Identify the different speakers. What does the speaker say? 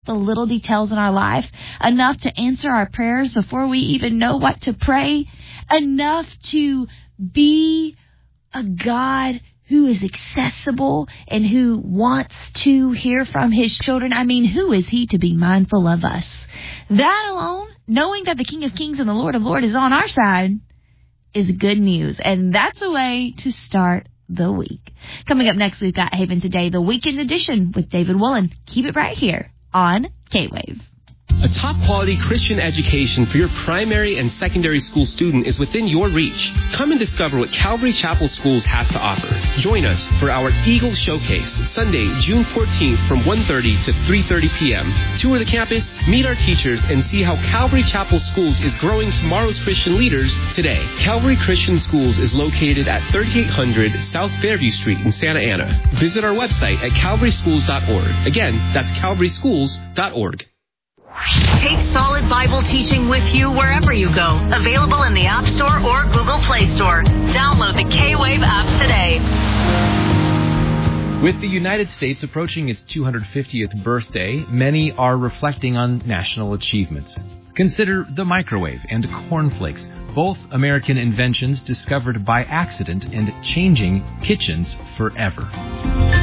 Speaker 1: the little details in our life, enough to answer our prayers before we even know what to pray, enough to be a God who is accessible and who wants to hear from his children. I mean, who is he to be mindful of us? That alone, knowing that the King of Kings and the Lord of Lords is on our side, is good news. And that's a way to start the week. Coming up next, we've got Haven Today, the weekend edition with David Woolen. Keep it right here on K-Wave.
Speaker 2: A top-quality Christian education for your primary and secondary school student is within your reach. Come and discover what Calvary Chapel Schools has to offer. Join us for our Eagle Showcase, Sunday, June 14th from 1:30 to 3:30 p.m. Tour the campus, meet our teachers, and see how Calvary Chapel Schools is growing tomorrow's Christian leaders today. Calvary Christian Schools is located at 3800 South Fairview Street in Santa Ana. Visit our website at calvaryschools.org. Again, that's calvaryschools.org.
Speaker 3: Take solid Bible teaching with you wherever you go. Available in the App Store or Google Play Store. Download the K-Wave app today.
Speaker 4: With the United States approaching its 250th birthday, many are reflecting on national achievements. Consider the microwave and cornflakes, both American inventions discovered by accident and changing kitchens forever.